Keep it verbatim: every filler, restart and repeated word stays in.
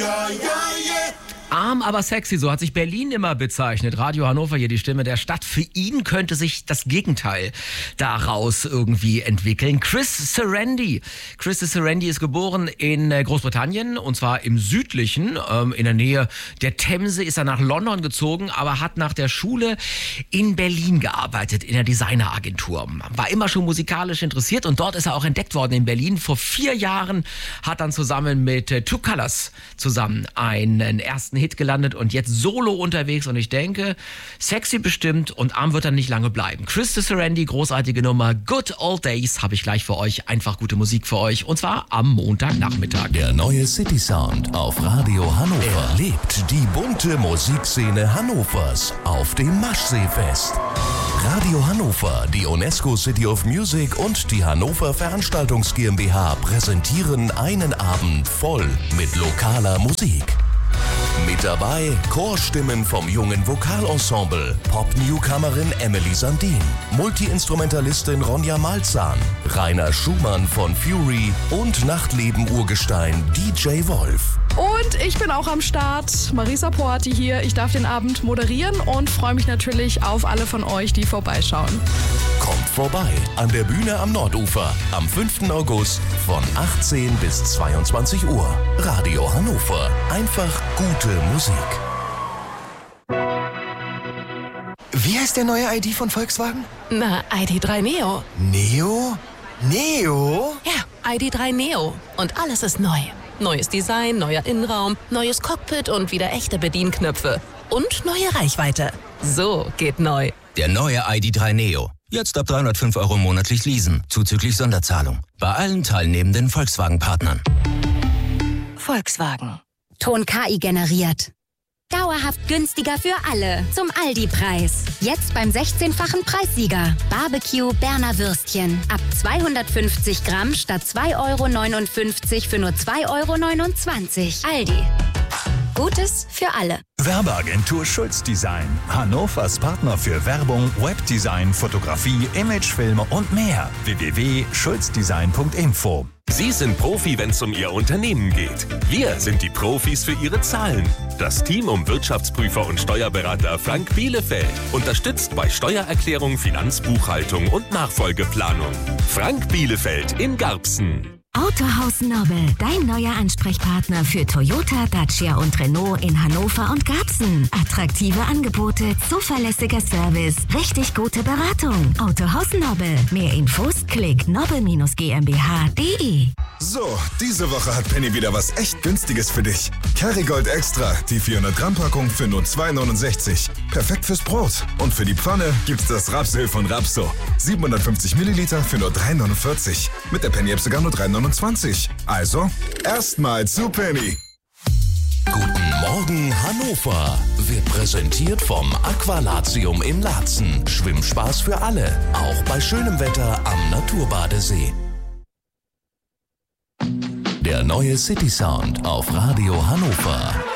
ja, ja, yeah. Arm, aber sexy, so hat sich Berlin immer bezeichnet. Radio Hannover, hier die Stimme der Stadt. Für ihn könnte sich das Gegenteil daraus irgendwie entwickeln. Chris Sarandon. Chris Sarandon ist geboren in Großbritannien, und zwar im südlichen, ähm, in der Nähe der Themse, ist er nach London gezogen, aber hat nach der Schule in Berlin gearbeitet, in der Designeragentur. War immer schon musikalisch interessiert, und dort ist er auch entdeckt worden in Berlin. Vor vier Jahren hat dann zusammen mit äh, Two Colors zusammen einen ersten Hit gelandet und jetzt solo unterwegs, und ich denke, sexy bestimmt, und arm wird er nicht lange bleiben. Chris Sarandon, großartige Nummer, Good Old Days, habe ich gleich für euch, einfach gute Musik für euch, und zwar am Montagnachmittag. Der neue City Sound auf Radio Hannover erlebt die bunte Musikszene Hannovers auf dem Maschseefest. Radio Hannover, die UNESCO City of Music und die Hannover Veranstaltungs GmbH präsentieren einen Abend voll mit lokaler Musik. Mit dabei Chorstimmen vom jungen Vokalensemble, Pop-Newcomerin Emily Sandin, Multi-Instrumentalistin Ronja Malzahn, Rainer Schumann von Fury und Nachtleben-Urgestein D J Wolf. Und ich bin auch am Start, Marisa Porti hier. Ich darf den Abend moderieren und freue mich natürlich auf alle von euch, die vorbeischauen. Kommt vorbei an der Bühne am Nordufer am fünften August von achtzehn bis zweiundzwanzig Uhr. Radio Hannover. Einfach gute Musik. Wie heißt der neue I D von Volkswagen? Na, I D drei Neo. Neo? Neo? Ja, I D drei Neo. Und alles ist neu. Neues Design, neuer Innenraum, neues Cockpit und wieder echte Bedienknöpfe. Und neue Reichweite. So geht neu. Der neue I D drei Neo. Jetzt ab dreihundertfünf Euro monatlich leasen, zuzüglich Sonderzahlung. Bei allen teilnehmenden Volkswagen-Partnern. Volkswagen. Ton K I generiert. Dauerhaft günstiger für alle. Zum Aldi-Preis. Jetzt beim sechzehnfachen Preissieger. Barbecue Berner Würstchen. Ab zweihundertfünfzig Gramm statt zwei Euro neunundfünfzig für nur zwei Euro neunundzwanzig. Aldi. Gutes für alle. Werbeagentur Schulz Design. Hannovers Partner für Werbung, Webdesign, Fotografie, Imagefilme und mehr. w w w punkt schulzdesign punkt info. Sie sind Profi, wenn es um Ihr Unternehmen geht. Wir sind die Profis für Ihre Zahlen. Das Team um Wirtschaftsprüfer und Steuerberater Frank Bielefeld unterstützt bei Steuererklärung, Finanzbuchhaltung und Nachfolgeplanung. Frank Bielefeld in Garbsen. Autohaus Nobel, dein neuer Ansprechpartner für Toyota, Dacia und Renault in Hannover und Garbsen. Attraktive Angebote, zuverlässiger Service, richtig gute Beratung. Autohaus Nobel. Mehr Infos, klick nobel Bindestrich GmbH punkt de. So, diese Woche hat Penny wieder was echt Günstiges für dich. Kerrygold Extra, die vierhundert Gramm Packung für nur zwei neunundsechzig. Perfekt fürs Brot. Und für die Pfanne gibt's das Rapsöl von Rapso. siebenhundertfünfzig Milliliter für nur drei neunundvierzig. Mit der Penny-App sogar nur drei neunundzwanzig. Also, erstmal zu Penny. Guten Morgen Hannover wird präsentiert vom Aqualatium in Laatzen. Schwimmspaß für alle, auch bei schönem Wetter am Naturbadesee. Der neue City Sound auf Radio Hannover.